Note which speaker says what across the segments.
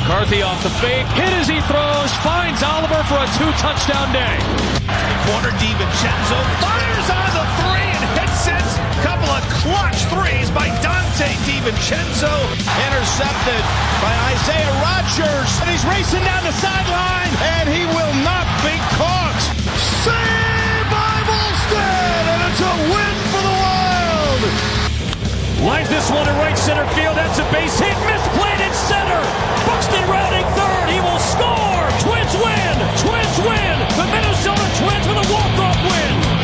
Speaker 1: McCarthy off the fake, hit as he throws, finds Oliver for a 2-touchdown day.
Speaker 2: Corner DiVincenzo fires on the three and hits it. Couple of clutch threes by Dante DiVincenzo. Intercepted by Isaiah Rodgers. And he's racing down the sideline, and he will not be caught. Saved by Volstead, and it's a win for the Wild.
Speaker 1: Lines this one to right center field. That's a base hit. Misplayed in center. Buxton rounding third. He will score. Twins win. Twins win. The Minnesota Twins with a walk-off win.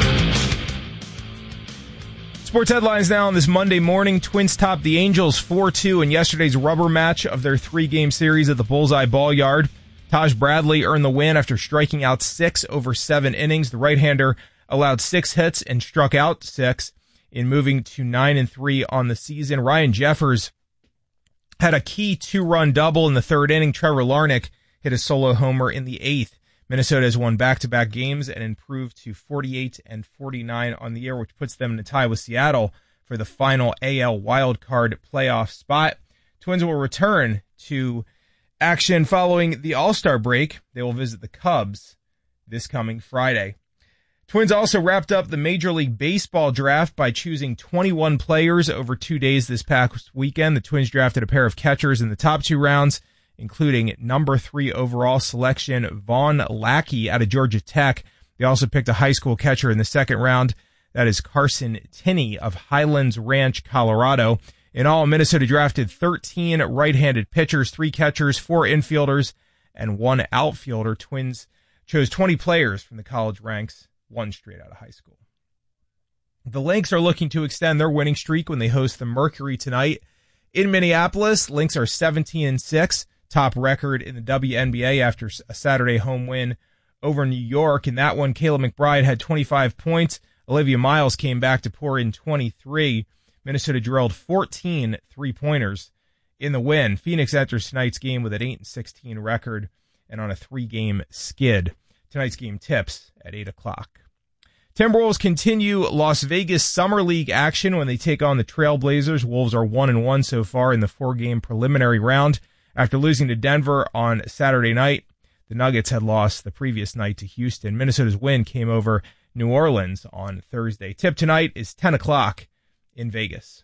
Speaker 3: Sports headlines now on this Monday morning. Twins topped the Angels 4-2 in yesterday's rubber match of their 3-game series at the Bullseye Ball Yard. Taj Bradley earned the win after striking out 6 over 7 innings. The right-hander allowed 6 hits and struck out 6 in moving to 9-3 on the season. Ryan Jeffers had a key 2-run double in the 3rd inning. Trevor Larnach hit a solo homer in the 8th. Minnesota has won back-to-back games and improved to 48-49 on the year, which puts them in a tie with Seattle for the final AL wildcard playoff spot. Twins will return to action following the All-Star break. They will visit the Cubs this coming Friday. Twins also wrapped up the Major League Baseball draft by choosing 21 players over 2 days this past weekend. The Twins drafted a pair of catchers in the top 2 rounds, including number 3 overall selection Vaughn Lackey out of Georgia Tech. They also picked a high school catcher in the 2nd round. That is Carson Tinney of Highlands Ranch, Colorado. In all, Minnesota drafted 13 right-handed pitchers, 3 catchers, 4 infielders, and 1 outfielder. Twins chose 20 players from the college ranks, 1 straight out of high school. The Lynx are looking to extend their winning streak when they host the Mercury tonight in Minneapolis. Lynx are 17-6. Top record in the WNBA after a Saturday home win over New York. In that one, Kayla McBride had 25 points. Olivia Miles came back to pour in 23. Minnesota drilled 14 3-pointers in the win. Phoenix enters tonight's game with an 8-16 record and on a 3-game skid. Tonight's game tips at 8 o'clock. Timberwolves continue Las Vegas Summer League action when they take on the Trailblazers. Wolves are 1-1 so far in the 4-game preliminary round. After losing to Denver on Saturday night, the Nuggets had lost the previous night to Houston. Minnesota's win came over New Orleans on Thursday. Tip tonight is 10 o'clock in Vegas.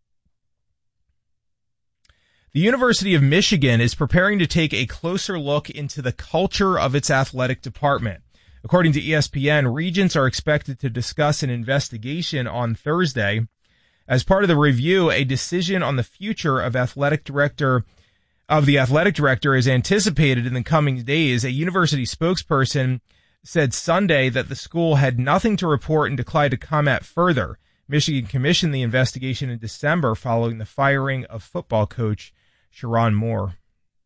Speaker 3: The University of Michigan is preparing to take a closer look into the culture of its athletic department. According to ESPN, regents are expected to discuss an investigation on Thursday. As part of the review, a decision on the future of the athletic director is anticipated in the coming days. A university spokesperson said Sunday that the school had nothing to report and declined to comment further. Michigan commissioned the investigation in December following the firing of football coach Sharon Moore.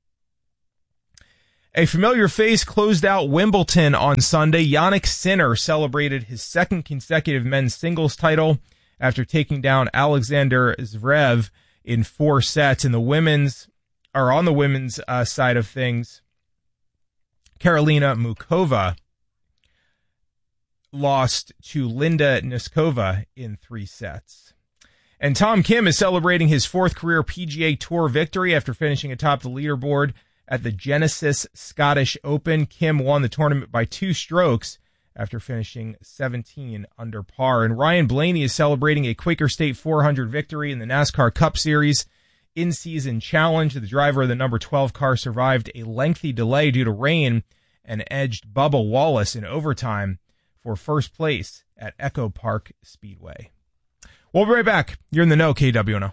Speaker 3: A familiar face closed out Wimbledon on Sunday. Jannik Sinner celebrated his 2nd consecutive men's singles title after taking down Alexander Zverev in 4 sets. In the women's on the women's side of things, Karolina Mukova lost to Linda Noskova in 3 sets. And Tom Kim is celebrating his 4th career PGA Tour victory after finishing atop the leaderboard at the Genesis Scottish Open. Kim won the tournament by 2 strokes after finishing 17 under par. And Ryan Blaney is celebrating a Quaker State 400 victory in the NASCAR Cup Series in-season challenge. The driver of the number 12 car survived a lengthy delay due to rain and edged Bubba Wallace in overtime for first place at Echo Park Speedway. We'll be right back. You're in the know, KWNO.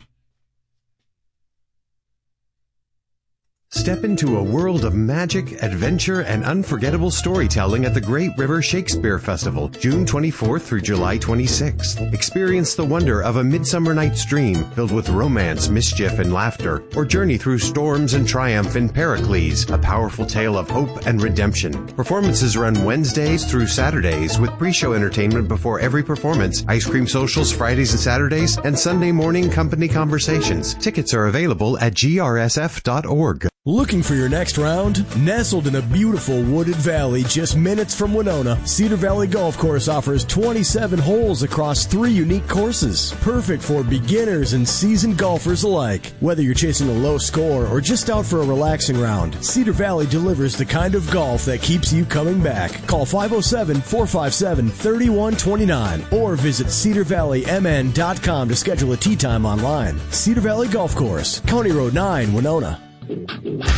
Speaker 4: Step into a world of magic, adventure, and unforgettable storytelling at the Great River Shakespeare Festival, June 24th through July 26th. Experience the wonder of A Midsummer Night's Dream, filled with romance, mischief, and laughter, or journey through storms and triumph in Pericles, a powerful tale of hope and redemption. Performances run Wednesdays through Saturdays, with pre-show entertainment before every performance, ice cream socials Fridays and Saturdays, and Sunday morning company conversations. Tickets are available at grsf.org.
Speaker 5: Looking for your next round? Nestled in a beautiful wooded valley just minutes from Winona, Cedar Valley Golf Course offers 27 holes across 3 unique courses. Perfect for beginners and seasoned golfers alike. Whether you're chasing a low score or just out for a relaxing round, Cedar Valley delivers the kind of golf that keeps you coming back. Call 507-457-3129 or visit cedarvalleymn.com to schedule a tee time online. Cedar Valley Golf Course, County Road 9, Winona.